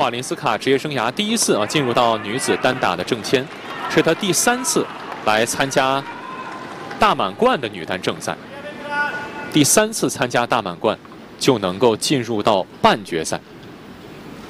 瓦林斯卡职业生涯第1次进入到女子单打的正签，是她第3次来参加大满贯的女单正赛，第3次参加大满贯就能够进入到半决赛。